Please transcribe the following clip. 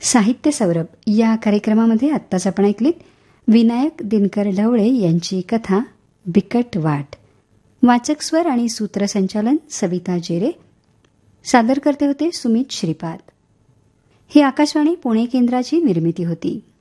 साहित्य सौरभ या कार्यक्रमामध्ये आत्ताच आपण ऐकलीत विनायक दिनकर ढवळे यांची कथा बिकट वाट. वाचक स्वर आणि सूत्रसंचालन सविता जेरे. सादर करते होते सुमित श्रीपाद. ही आकाशवाणी पुणे केंद्राची निर्मिती होती.